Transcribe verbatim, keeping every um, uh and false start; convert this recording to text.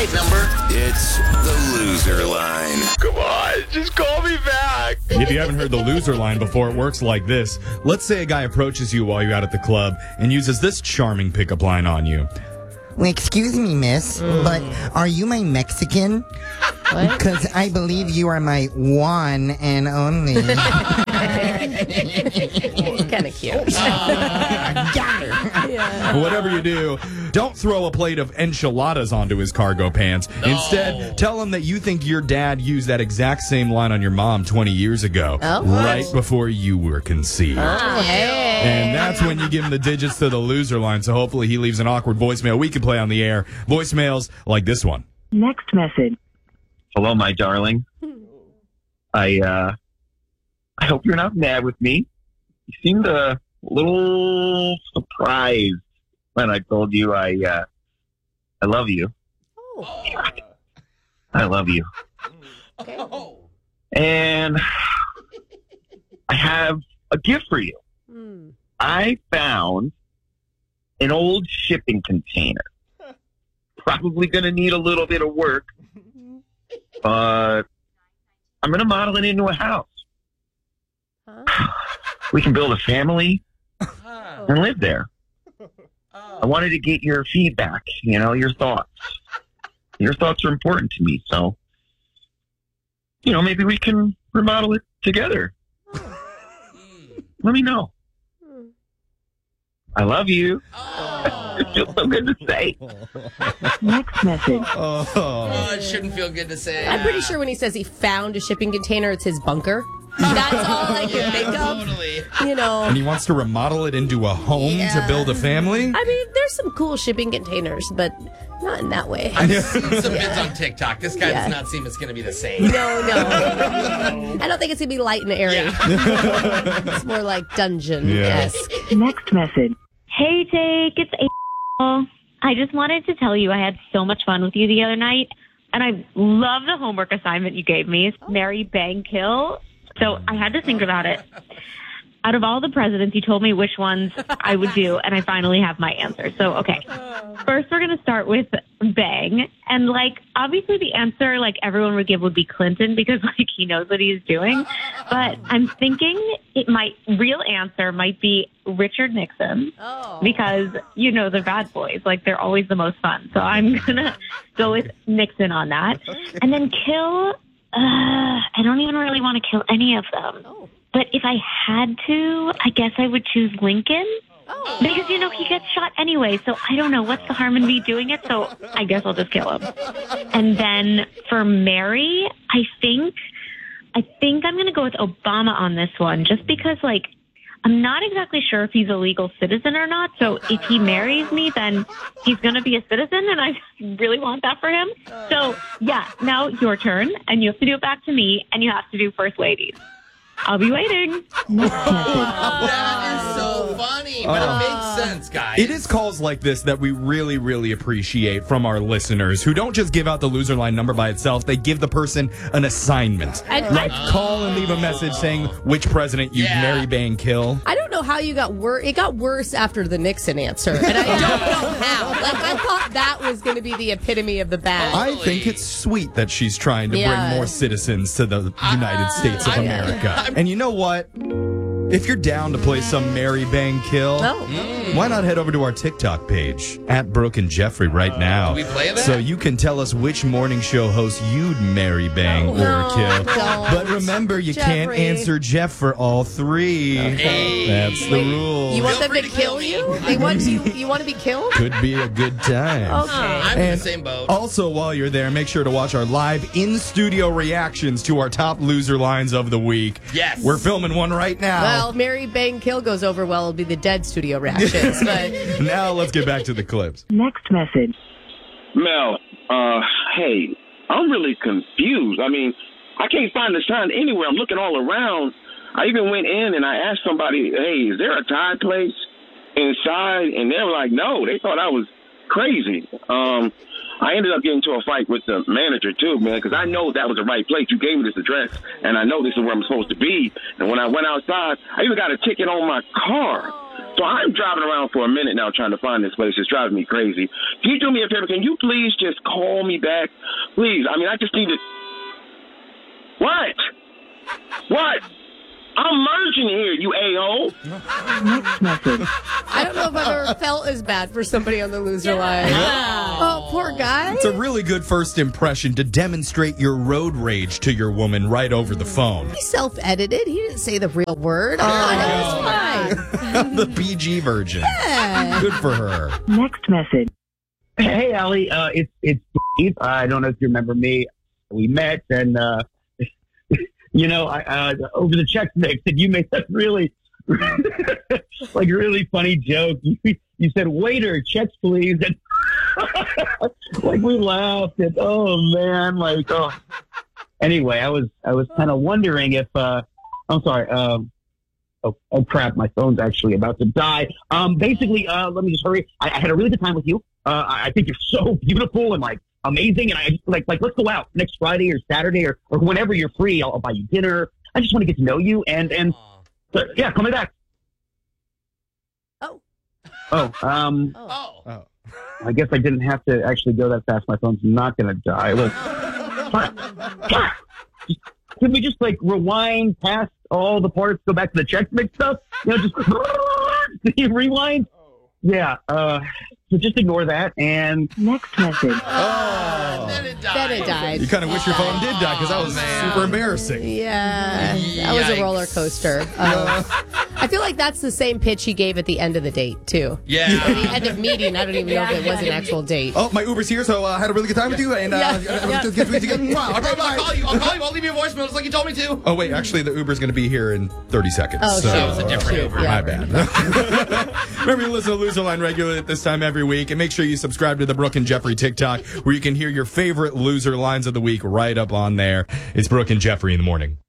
right number. It's the loser line. Come on, just call me back. If you haven't heard the loser line before, it works like this. Let's say a guy approaches you while you're out at the club and uses this charming pickup line on you. Well, excuse me, miss, mm. but are you my Mexican? What? Because I believe you are my one and only. It's kind of cute. Uh, got her. Yeah. Whatever you do, don't throw a plate of enchiladas onto his cargo pants. No. Instead, tell him that you think your dad used that exact same line on your mom twenty years ago, oh, right what? before you were conceived. Oh, hey. And that's when you give him the digits to the loser line, so hopefully he leaves an awkward voicemail we can play on the air. Voicemails like this one. Next message. Hello, my darling. I, uh, I hope you're not mad with me. You seemed a little surprised when I told you I, uh, I love you. Oh. I love you. Okay. And I have a gift for you. Hmm. I found an old shipping container. Probably going to need a little bit of work, but I'm going to model it into a house. Huh? We can build a family and live there. I wanted to get your feedback, you know, your thoughts. Your thoughts are important to me, so, you know, maybe we can remodel it together. Let me know. I love you. Oh. It feels so good to say. Next message. Oh. Oh, it shouldn't feel good to say. I'm pretty sure when he says he found a shipping container, it's his bunker. That's all I can yeah, think of. Totally. You know. And he wants to remodel it into a home Yeah. to build a family? I mean, there's some cool shipping containers, but not in that way. I've seen some Yeah. vids on TikTok. This guy Yeah. does not seem it's going to be the same. No, no. I don't think it's going to be light and airy. Yeah. It's more like dungeon-esque. Next message. Hey, Jake, it's April. I just wanted to tell you I had so much fun with you the other night, and I love the homework assignment you gave me, Marry, Bang, Kill. So I had to think about it. Out of all the presidents, you told me which ones I would do, and I finally have my answer. So, okay. First, we're going to start with Bang. And, like, obviously the answer, like, everyone would give would be Clinton because, like, he knows what he's doing. But I'm thinking it might, real answer might be Richard Nixon Oh. because, you know, they're bad boys. Like, they're always the most fun. So I'm going to go with Nixon on that. And then Kill, uh, I don't even really want to kill any of them. Oh. But if I had to, I guess I would choose Lincoln. Oh. Because, you know, he gets shot anyway, so I don't know. What's the harm in me doing it? So I guess I'll just kill him. And then for Mary, I think, I think I'm going to go with Obama on this one, just because, like, I'm not exactly sure if he's a legal citizen or not. So if he marries me, then he's going to be a citizen, and I really want that for him. So, yeah, now your turn, and you have to do it back to me, and you have to do First Ladies. I'll be waiting. That is so funny, but Oh. it makes sense, guys. It is calls like this that we really, really appreciate from our listeners who don't just give out the loser line number by itself. They give the person an assignment. And Like I, call and leave a message saying which president you'd Yeah. marry, bang, kill. I don't know how you got worse. It got worse after the Nixon answer, and I don't know how. Like, I thought that was going to be the epitome of the bad. I think it's sweet that she's trying to Yeah. bring more citizens to the United States of I'm- America. I'm- And you know what? If you're down to play some Marry, Bang, Kill, Oh. why not head over to our TikTok page, at Brooke and Jeffrey, right now. we play that? So you can tell us which morning show host you'd marry, bang, or No, kill. don't. But remember, you can't Jeffrey. answer Jeff for all three. Hey. That's the Wait, rule. You want Feel them free to to kill kill me. you? They want you. You want to be killed? Could be a good time. Okay. I'm in And the same boat. Also, while you're there, make sure to watch our live in-studio reactions to our top loser lines of the week. Yes. We're filming one right now. Well, if Mary Bang Kill goes over well, it'll be the dead studio reactions. But Now let's get back to the clips. Next message. Mel, uh, hey, I'm really confused. I mean, I can't find the sign anywhere. I'm looking all around. I even went in and I asked somebody, hey, is there a Thai place inside? And they were like, no. They thought I was crazy. Um, I ended up getting into a fight with the manager, too, man, because I know that was the right place. You gave me this address, and I know this is where I'm supposed to be. And when I went outside, I even got a ticket on my car. So I'm driving around for a minute now trying to find this place. It's driving me crazy. Can you do me a favor? Can you please just call me back? Please. I mean, I just need to... What? What? I'm merging here, you a-hole. Next message. I don't know if I've ever felt as bad for somebody on the loser line. Oh, poor guy. It's a really good first impression to demonstrate your road rage to your woman right over the phone. He self-edited. He didn't say the real word. I thought it was fine. The P G version. Yeah. Good for her. Next message. Hey, Allie, uh, it's it's Steve. I don't know if you remember me. We met, and uh, you know, I, uh, over the Chex Mix, and you made that really, like, really funny joke. You, you said, "Waiter, Chex, please," and like we laughed. And oh man, like oh. Anyway, I was I was kind of wondering if uh, I'm sorry. Um, Oh, oh crap! My phone's actually about to die. Um, basically, uh, let me just hurry. I, I had a really good time with you. Uh, I I think you're so beautiful and like amazing. And I just like like let's go out next Friday or Saturday or, or whenever you're free. I'll, I'll buy you dinner. I just want to get to know you and and uh, yeah, call me back. Oh. Oh. Um. Oh. Oh. I guess I didn't have to actually go that fast. My phone's not gonna die. Look. Just, can we just like rewind past all the parts, go back to the Chex Mix stuff? You know, just rewind? Yeah, uh, so just ignore that and... Next message. Oh. Then it died. Then it died. You kind of wish your phone did die because that was man. super embarrassing. Yeah, that was a Yikes. roller coaster. Uh, I feel like that's the same pitch he gave at the end of the date, too. Yeah. Or the end of meeting. I don't even know if it was an actual date. Oh, my Uber's here, so I uh, had a really good time with you. And uh, Yeah. yeah. just get, get, get, wow, I'll, okay, bye. call you. I'll call you. I'll leave you a voicemail just like you told me to. Oh, wait, actually, the Uber's going to be here in thirty seconds. Oh, so, shit. That was a different Shoot, Uber. yeah. My bad. Remember, you listen to Loser Line regularly at this time every week. And make sure you subscribe to the Brooke and Jeffrey TikTok where you can hear your favorite loser lines of the week right up on there. It's Brooke and Jeffrey in the morning.